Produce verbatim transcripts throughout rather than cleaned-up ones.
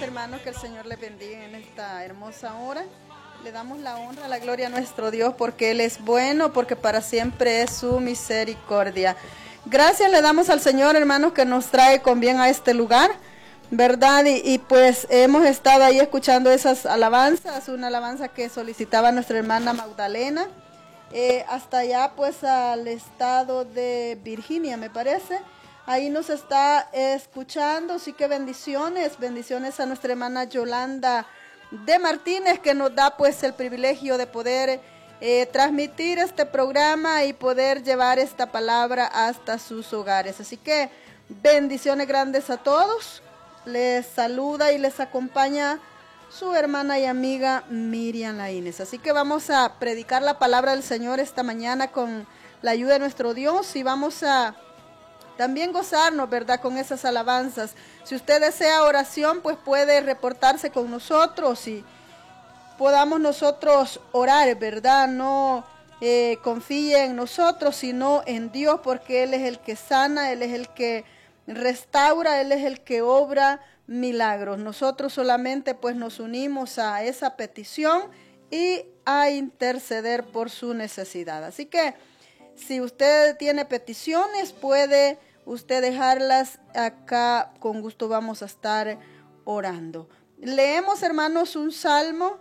hermanos, que el Señor les bendiga en esta hermosa hora. Le damos la honra, la gloria a nuestro Dios porque Él es bueno, porque para siempre es su misericordia. Gracias le damos al Señor, hermanos, que nos trae con bien a este lugar, ¿verdad? Y, y pues hemos estado ahí escuchando esas alabanzas, una alabanza que solicitaba nuestra hermana Magdalena, eh, hasta allá pues al estado de Virginia, me parece. Ahí nos está escuchando, así que bendiciones, bendiciones a nuestra hermana Yolanda de Martínez, que nos da pues el privilegio de poder eh, transmitir este programa y poder llevar esta palabra hasta sus hogares. Así que bendiciones grandes a todos. Les saluda y les acompaña su hermana y amiga Miriam Laínez. Así que vamos a predicar la palabra del Señor esta mañana con la ayuda de nuestro Dios y vamos a también gozarnos, ¿verdad?, con esas alabanzas. Si usted desea oración, pues puede reportarse con nosotros y podamos nosotros orar, ¿verdad? No eh, confíe en nosotros, sino en Dios, porque Él es el que sana, Él es el que restaura, Él es el que obra milagros. Nosotros solamente pues nos unimos a esa petición y a interceder por su necesidad. Así que si usted tiene peticiones, puede usted dejarlas acá, con gusto vamos a estar orando. Leemos, hermanos, un salmo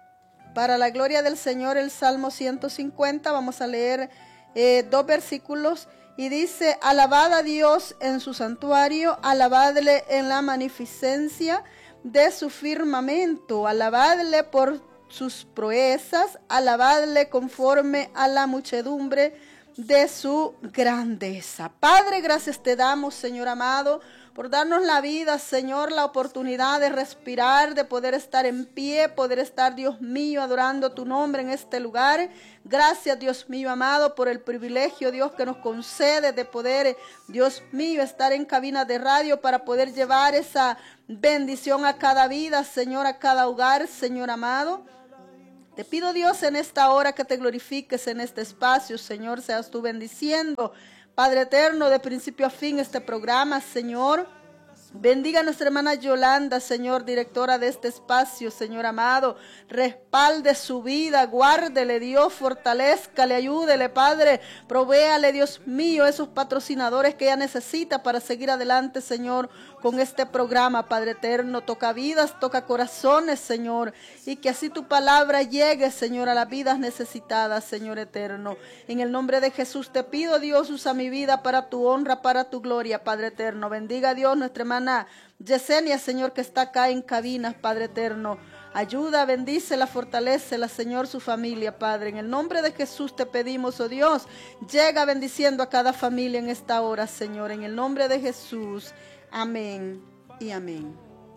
para la gloria del Señor, el Salmo ciento cincuenta. Vamos a leer eh, dos versículos y dice: alabad a Dios en su santuario, alabadle en la magnificencia de su firmamento, alabadle por sus proezas, alabadle conforme a la muchedumbre de su grandeza. Padre, gracias te damos, Señor amado, por darnos la vida, Señor, la oportunidad de respirar, de poder estar en pie, poder estar, Dios mío, adorando tu nombre en este lugar. Gracias, Dios mío amado, por el privilegio, Dios, que nos concede de poder, Dios mío, estar en cabina de radio para poder llevar esa bendición a cada vida, Señor, a cada hogar, Señor amado. Te pido, Dios, en esta hora que te glorifiques en este espacio, Señor, seas tú bendiciendo, Padre eterno, de principio a fin este programa, Señor. Bendiga a nuestra hermana Yolanda, Señor, directora de este espacio, Señor amado. Respalde su vida, guárdele, Dios, fortalezcale, ayúdele, Padre. Provéale, Dios mío, esos patrocinadores que ella necesita para seguir adelante, Señor, con este programa, Padre eterno. Toca vidas, toca corazones, Señor, y que así tu palabra llegue, Señor, a las vidas necesitadas, Señor eterno. En el nombre de Jesús te pido, Dios, usa mi vida para tu honra, para tu gloria, Padre eterno. Bendiga a Dios nuestra hermana Yesenia, Señor, que está acá en cabinas, Padre eterno. Ayuda, bendícela, fortalécela, Señor, su familia, Padre. En el nombre de Jesús te pedimos, oh Dios, llega bendiciendo a cada familia en esta hora, Señor. En el nombre de Jesús, amén y amén.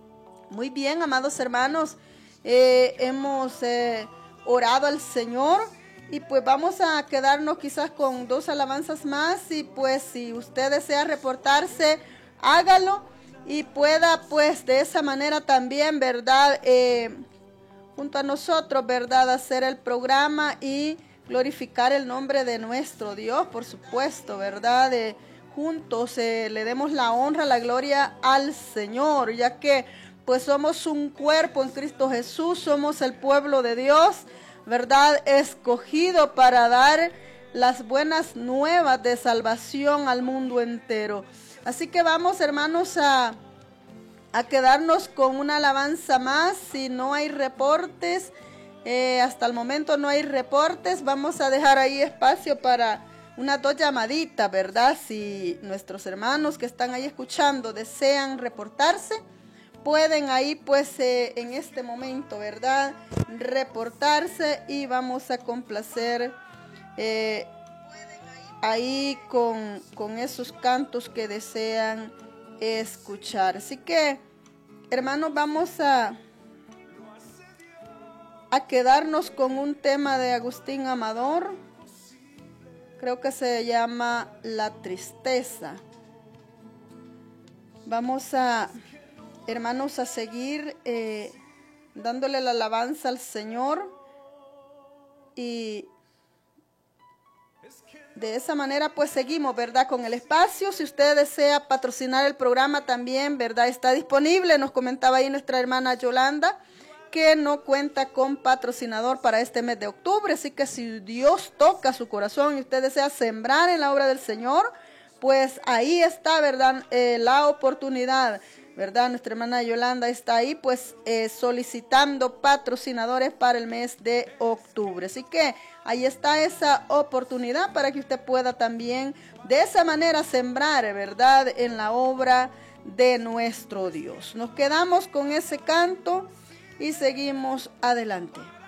Muy bien, amados hermanos, eh, hemos eh, orado al Señor y pues vamos a quedarnos quizás con dos alabanzas más y pues si usted desea reportarse, hágalo. Y pueda pues de esa manera también, ¿verdad? Eh, junto a nosotros, ¿verdad? Hacer el programa y glorificar el nombre de nuestro Dios, por supuesto, ¿verdad? Eh, juntos eh, le demos la honra, la gloria al Señor, ya que pues somos un cuerpo en Cristo Jesús, somos el pueblo de Dios, ¿verdad? Escogido para dar las buenas nuevas de salvación al mundo entero. Así que vamos, hermanos, a, a quedarnos con una alabanza más. Si no hay reportes, eh, hasta el momento no hay reportes, vamos a dejar ahí espacio para unas dos llamaditas, ¿verdad? Si nuestros hermanos que están ahí escuchando desean reportarse, pueden ahí pues eh, en este momento, ¿verdad? Reportarse y vamos a complacer eh, ahí con, con esos cantos que desean escuchar. Así que, hermanos, vamos a, a quedarnos con un tema de Agustín Amador. Creo que se llama La Tristeza. Vamos a, hermanos, a seguir eh, dándole la alabanza al Señor y De esa manera pues seguimos, ¿verdad? Con el espacio. Si usted desea patrocinar el programa también, ¿verdad? Está disponible. Nos comentaba ahí nuestra hermana Yolanda que no cuenta con patrocinador para este mes de octubre. Así que si Dios toca su corazón y usted desea sembrar en la obra del Señor, pues ahí está, ¿verdad? Eh, la oportunidad, ¿verdad? Nuestra hermana Yolanda está ahí pues eh, solicitando patrocinadores para el mes de octubre. Así que ahí está esa oportunidad para que usted pueda también de esa manera sembrar, ¿verdad? En la obra de nuestro Dios. Nos quedamos con ese canto y seguimos adelante.